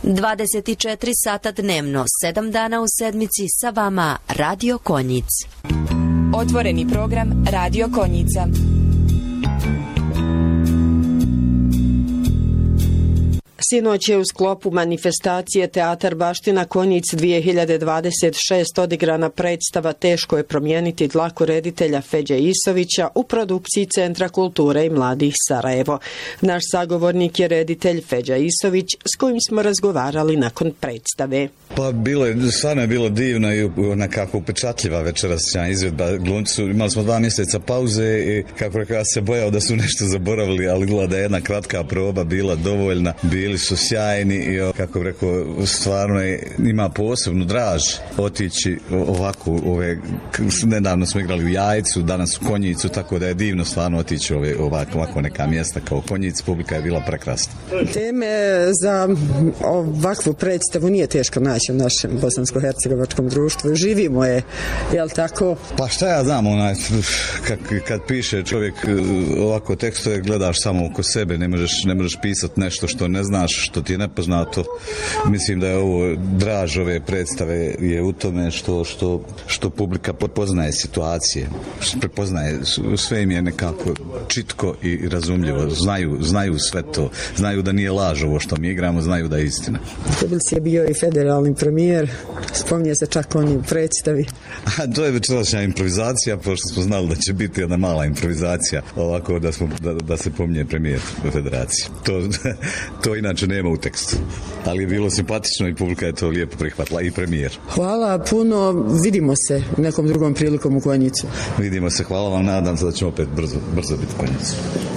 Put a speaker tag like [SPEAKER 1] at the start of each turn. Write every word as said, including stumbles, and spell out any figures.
[SPEAKER 1] dvadeset četiri sata dnevno, sedam dana u sedmici, sa vama Radio Konjic.
[SPEAKER 2] Otvoreni program Radio Konjica.
[SPEAKER 3] Sinoć je u sklopu manifestacije Teatar Baština Konjic dvije hiljade dvadeset šest odigrana predstava Teško je promijeniti dlaku reditelja Feđe Isovića u produkciji Centra kulture i mladih Sarajevo. Naš sagovornik je reditelj Feđa Isović, s kojim smo razgovarali nakon predstave.
[SPEAKER 4] Pa bilo je, stvarno je bilo divno i nekako upečatljiva večerašnja izvedba. Glumci, imali smo dva mjeseca pauze i kako rekao, ja se bojao da su nešto zaboravili, ali gleda da je jedna kratka proba bila dovoljna. Bili su sjajni i kako bih rekao, stvarno je, ima posebnu draž otići ovako, ove, nedavno smo igrali u Jajcu, danas u Konjicu, tako da je divno stvarno otići ove, ovako, ovako neka mjesta kao Konjic, publika je bila prekrasna.
[SPEAKER 3] Teme za ovakvu predstavu nije teško naći u našem bosansko-hercegovačkom društvu, živimo je, jel tako?
[SPEAKER 4] Pa šta ja znam, onaj, kad, kad piše čovjek ovako tekstove, gledaš samo oko sebe, ne možeš, ne možeš pisati nešto što ne znaš, što ti je nepoznato. Mislim da je ovo draž ove predstave je u tome što, što, što publika prepoznaje situacije, prepoznaje, sve im je nekako čitko i razumljivo, znaju, znaju sve to, znaju da nije laž ovo što mi igramo, znaju da je istina.
[SPEAKER 3] Tbilisi je bio i federalni premijer, spominje se čak on u predstavi.
[SPEAKER 4] A to je večerašnja improvizacija, pošto smo znali da će biti jedna mala improvizacija, ovako da, smo, da, da se pominje premijer federacije. To, to inače nema u tekstu, ali je bilo simpatično i publika je to lijepo prihvatila i premijer.
[SPEAKER 3] Hvala puno, vidimo se nekom drugom prilikom u Konjicu.
[SPEAKER 4] Vidimo se, hvala vam, nadam se da ćemo opet brzo, brzo biti u Konjicu.